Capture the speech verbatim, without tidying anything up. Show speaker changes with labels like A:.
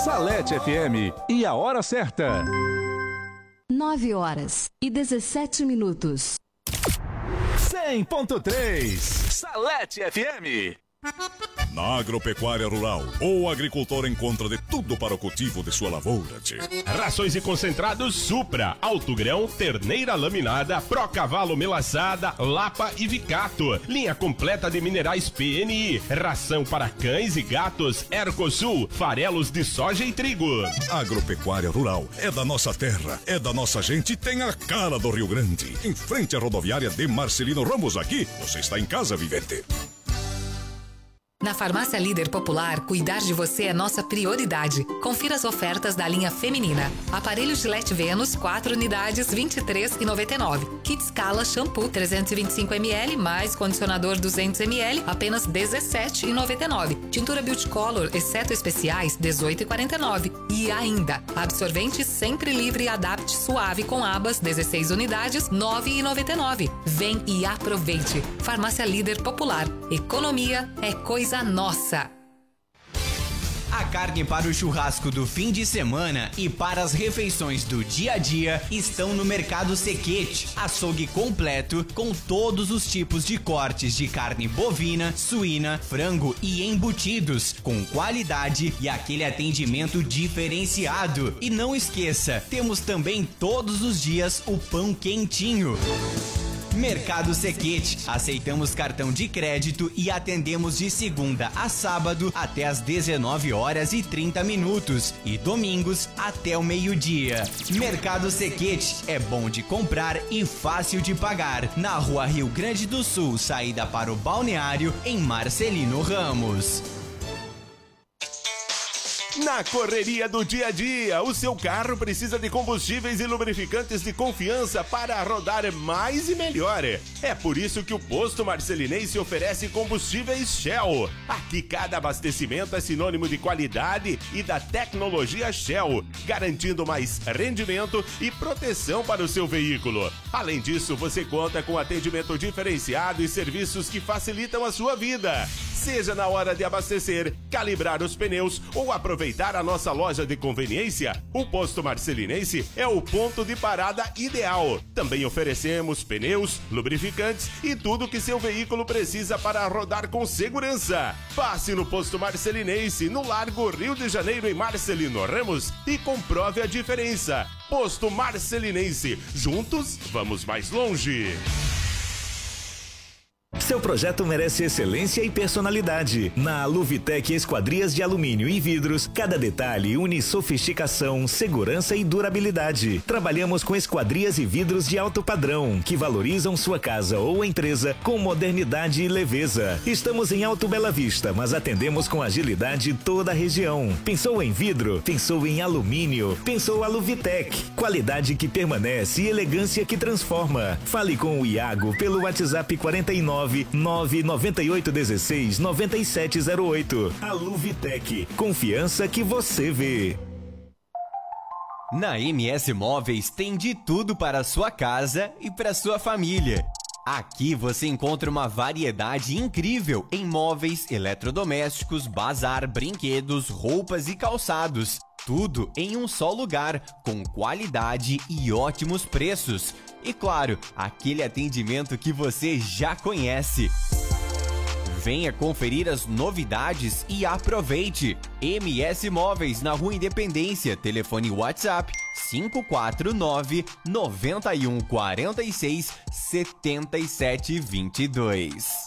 A: Salete F M e a hora certa.
B: nove horas e dezessete minutos.
A: cem ponto três Salete F M.
C: Na agropecuária rural, o agricultor encontra de tudo para o cultivo de sua lavoura. Tchê.
D: Rações e concentrados Supra, Alto Grão, Terneira Laminada, Pro Cavalo Melaçada, Lapa e Vicato. Linha completa de minerais P N I. Ração para cães e gatos Ercosul, farelos de soja e trigo.
C: Agropecuária rural é da nossa terra, é da nossa gente e tem a cara do Rio Grande. Em frente à rodoviária de Marcelino Ramos, aqui, você está em casa, vivente.
E: Na Farmácia Líder Popular, cuidar de você é nossa prioridade. Confira as ofertas da linha feminina. Aparelho Gillette Venus, quatro unidades, vinte e três reais e noventa e nove centavos. Kit Scala Shampoo, trezentos e vinte e cinco mililitros, mais condicionador duzentos mililitros, apenas dezessete reais e noventa e nove centavos. Tintura Beauty Color, exceto especiais, dezoito reais e quarenta e nove centavos. E ainda, absorvente Sempre Livre Adapt Suave com abas, dezesseis unidades, nove reais e noventa e nove centavos. Vem e aproveite. Farmácia Líder Popular. Economia é coisa nossa.
F: A carne para o churrasco do fim de semana e para as refeições do dia a dia estão no Mercado Sequete. Açougue completo com todos os tipos de cortes de carne bovina, suína, frango e embutidos, com qualidade e aquele atendimento diferenciado. E não esqueça, temos também todos os dias o pão quentinho. Mercado Sequete. Aceitamos cartão de crédito e atendemos de segunda a sábado até às dezenove horas e trinta minutos e domingos até o meio-dia. Mercado Sequete é bom de comprar e fácil de pagar. Na Rua Rio Grande do Sul, saída para o Balneário, em Marcelino Ramos.
D: Na correria do dia a dia, o seu carro precisa de combustíveis e lubrificantes de confiança para rodar mais e melhor. É por isso que o Posto Marcelinense oferece combustíveis Shell. Aqui cada abastecimento é sinônimo de qualidade e da tecnologia Shell, garantindo mais rendimento e proteção para o seu veículo. Além disso, você conta com atendimento diferenciado e serviços que facilitam a sua vida. Seja na hora de abastecer, calibrar os pneus ou aproveitar a nossa loja de conveniência, o Posto Marcelinense é o ponto de parada ideal. Também oferecemos pneus, lubrificantes e tudo que seu veículo precisa para rodar com segurança. Passe no Posto Marcelinense, no Largo Rio de Janeiro, em Marcelino Ramos, e comprove a diferença. Posto Marcelinense, juntos vamos mais longe.
G: Seu projeto merece excelência e personalidade. Na Aluvitec Esquadrias de Alumínio e Vidros, cada detalhe une sofisticação, segurança e durabilidade. Trabalhamos com esquadrias e vidros de alto padrão, que valorizam sua casa ou empresa com modernidade e leveza. Estamos em Alto Bela Vista, mas atendemos com agilidade toda a região. Pensou em vidro? Pensou em alumínio? Pensou Aluvitec. Qualidade que permanece e elegância que transforma. Fale com o Iago pelo WhatsApp quarenta e nove nove nove oito um seis nove sete zero oito. Aluvitec, confiança que você vê.
F: Na M S Móveis tem de tudo para a sua casa e para a sua família. Aqui você encontra uma variedade incrível em móveis, eletrodomésticos, bazar, brinquedos, roupas e calçados. Tudo em um só lugar, com qualidade e ótimos preços. E claro, aquele atendimento que você já conhece. Venha conferir as novidades e aproveite. M S Móveis, na Rua Independência. Telefone WhatsApp cinco quatro nove, nove um quatro seis, sete sete dois dois.